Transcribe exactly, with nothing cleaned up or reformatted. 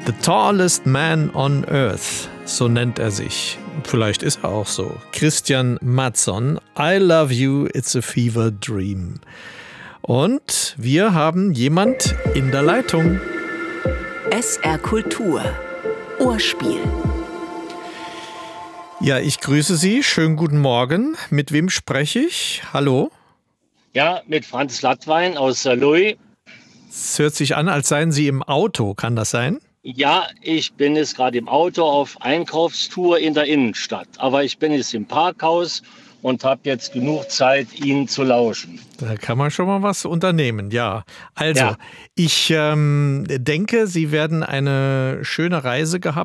The tallest man on earth, so nennt er sich. Vielleicht ist er auch so. Christian Mattsson, I love you, it's a fever dream. Und wir haben jemand in der Leitung. S R Kultur. Ohrspiel. Ja, ich grüße Sie. Schönen guten Morgen. Mit wem spreche ich? Hallo? Ja, mit Franz Lattwein aus Saarlouis. Es hört sich an, als seien Sie im Auto. Kann das sein? Ja, ich bin jetzt gerade im Auto auf Einkaufstour in der Innenstadt. Aber ich bin jetzt im Parkhaus und habe jetzt genug Zeit, Ihnen zu lauschen. Da kann man schon mal was unternehmen, ja. Also, Ja. ich ähm, denke, Sie werden eine schöne Reise gehabt